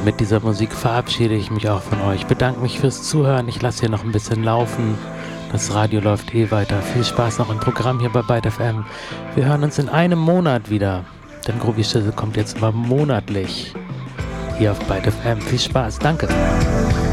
mit dieser Musik verabschiede ich mich auch von euch. Bedanke mich fürs Zuhören. Ich lasse hier noch ein bisschen laufen. Das Radio läuft eh weiter. Viel Spaß noch im Programm hier bei Byte FM. Wir hören uns in einem Monat wieder. Denn Groovy Schüssel kommt jetzt immer monatlich hier auf Byte FM. Viel Spaß. Danke.